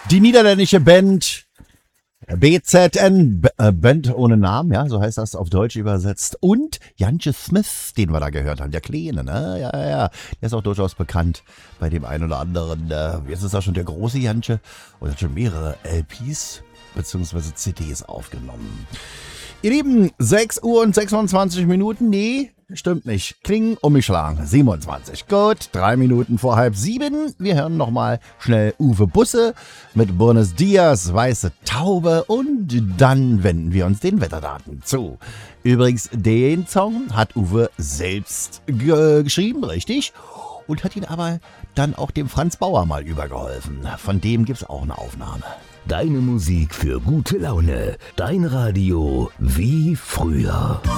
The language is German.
Die niederländische Band BZN, Band ohne Namen, ja, so heißt das auf Deutsch übersetzt. Und Jantje Smith, den wir da gehört haben, der Kleine, ne? Ja. Der ist auch durchaus bekannt bei dem einen oder anderen. Jetzt ist er schon der große Jantje und hat schon mehrere LPs bzw. CDs aufgenommen. Ihr Lieben, 6 Uhr und 26 Minuten, nee, stimmt nicht. Klingen umgeschlagen, 27. Gut, 3 Minuten vor 6:30. Wir hören nochmal schnell Uwe Busse mit Buenos Dias, Weiße Taube und dann wenden wir uns den Wetterdaten zu. Übrigens, den Song hat Uwe selbst geschrieben, richtig? Und hat ihn aber dann auch dem Franz Bauer mal übergeholfen. Von dem gibt's auch eine Aufnahme. Deine Musik für gute Laune. Dein Radio wie früher.